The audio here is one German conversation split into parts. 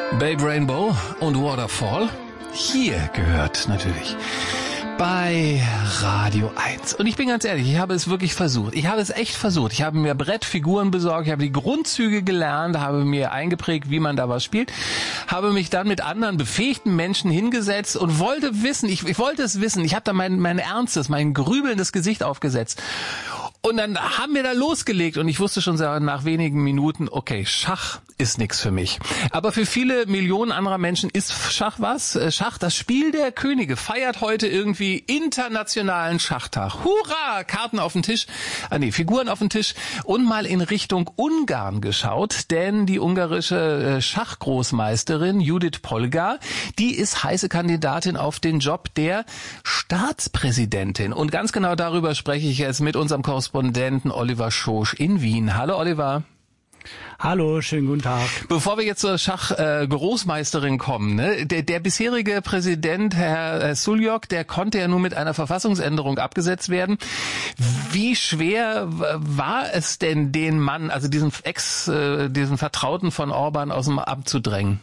Babe Rainbow und Waterfall. Hier gehört natürlich bei Radio 1. Und ich bin ganz ehrlich, ich habe es wirklich versucht. Ich habe es echt versucht. Ich habe mir Brettfiguren besorgt, ich habe die Grundzüge gelernt, habe mir eingeprägt, wie man da was spielt, habe mich dann mit anderen befähigten Menschen hingesetzt und wollte wissen, ich wollte es wissen. Ich habe da mein ernstes, mein grübelndes Gesicht aufgesetzt. Und dann haben wir da losgelegt und ich wusste schon nach wenigen Minuten, okay, Schach ist nichts für mich. Aber für viele Millionen anderer Menschen ist Schach was? Schach, das Spiel der Könige, feiert heute irgendwie internationalen Schachtag. Hurra! Karten auf den Tisch, Figuren auf den Tisch und mal in Richtung Ungarn geschaut, denn die ungarische Schachgroßmeisterin Judith Polgar, die ist heiße Kandidatin auf den Job der Staatspräsidentin. Und ganz genau darüber spreche ich jetzt mit unserem Korrespondenten Oliver Schosch in Wien. Hallo Oliver. Hallo, schönen guten Tag. Bevor wir jetzt zur Schachgroßmeisterin kommen, ne? Der bisherige Präsident, Herr Suljok, der konnte ja nun mit einer Verfassungsänderung abgesetzt werden. Wie schwer war es denn, den Mann, also diesen Vertrauten von Orban aus dem Amt zu drängen?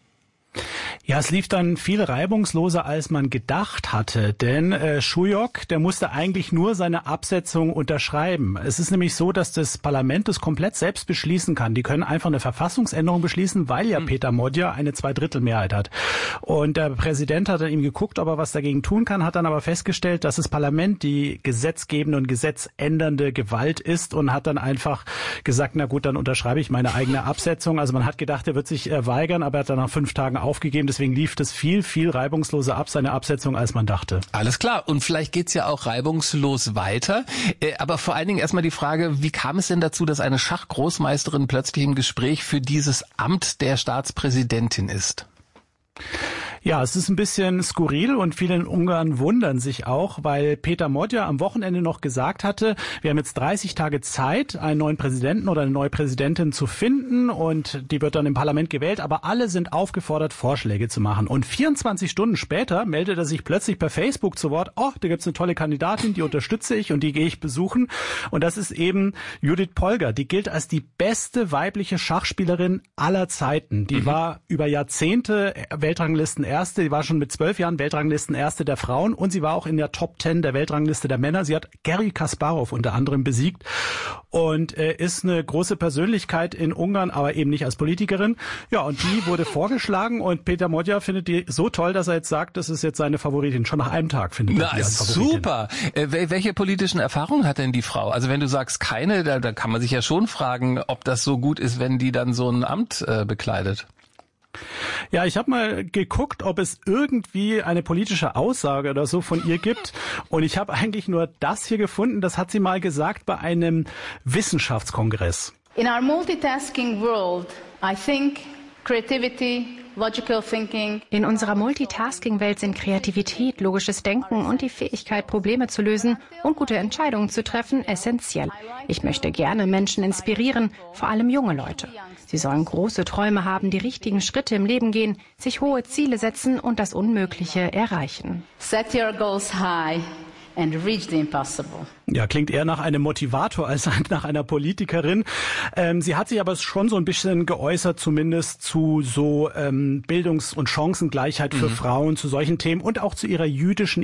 Ja, es lief dann viel reibungsloser, als man gedacht hatte, denn Suljok, der musste eigentlich nur seine Absetzung unterschreiben. Es ist nämlich so, dass das Parlament das komplett selbst beschließen kann. Die können einfach eine Verfassungsänderung beschließen, weil ja Peter Modja eine Zweidrittelmehrheit hat. Und der Präsident hat dann ihm geguckt, ob er was dagegen tun kann, hat dann aber festgestellt, dass das Parlament die gesetzgebende und gesetzändernde Gewalt ist und hat dann einfach gesagt, na gut, dann unterschreibe ich meine eigene Absetzung. Also man hat gedacht, er wird sich weigern, aber er hat dann nach 5 Tagen aufgegeben. Deswegen lief das viel reibungsloser ab, seine Absetzung, als man dachte. Alles klar. Und vielleicht geht's ja auch reibungslos weiter. Aber vor allen Dingen erstmal die Frage, wie kam es denn dazu, dass eine Schachgroßmeisterin plötzlich im Gespräch für dieses Amt der Staatspräsidentin ist? Ja, es ist ein bisschen skurril und viele in Ungarn wundern sich auch, weil Peter Modja am Wochenende noch gesagt hatte, wir haben jetzt 30 Tage Zeit, einen neuen Präsidenten oder eine neue Präsidentin zu finden und die wird dann im Parlament gewählt, aber alle sind aufgefordert, Vorschläge zu machen. Und 24 Stunden später meldet er sich plötzlich per Facebook zu Wort, da gibt's eine tolle Kandidatin, die unterstütze ich und die gehe ich besuchen. Und das ist eben Judith Polgar, die gilt als die beste weibliche Schachspielerin aller Zeiten. Die war über Jahrzehnte Weltranglisten Erste, die war schon mit 12 Jahren Weltranglisten Erste der Frauen und sie war auch in der Top 10 der Weltrangliste der Männer. Sie hat Garry Kasparov unter anderem besiegt und ist eine große Persönlichkeit in Ungarn, aber eben nicht als Politikerin. Ja, und die wurde vorgeschlagen und Peter Modja findet die so toll, dass er jetzt sagt, das ist jetzt seine Favoritin. Schon nach einem Tag findet er die als Favoritin. Super! Welche politischen Erfahrungen hat denn die Frau? Also wenn du sagst keine, da kann man sich ja schon fragen, ob das so gut ist, wenn die dann so ein Amt bekleidet. Ja, ich habe mal geguckt, ob es irgendwie eine politische Aussage oder so von ihr gibt. Und ich habe eigentlich nur das hier gefunden, das hat sie mal gesagt bei einem Wissenschaftskongress. In our multitasking world, I think creativity, logical thinking. In unserer Multitasking-Welt sind Kreativität, logisches Denken und die Fähigkeit, Probleme zu lösen und gute Entscheidungen zu treffen, essentiell. Ich möchte gerne Menschen inspirieren, vor allem junge Leute. Sie sollen große Träume haben, die richtigen Schritte im Leben gehen, sich hohe Ziele setzen und das Unmögliche erreichen. Set your goals high and reach the impossible. Ja, klingt eher nach einem Motivator als nach einer Politikerin. Sie hat sich aber schon so ein bisschen geäußert, zumindest zu so Bildungs- und Chancengleichheit für Frauen, zu solchen Themen und auch zu ihrer jüdischen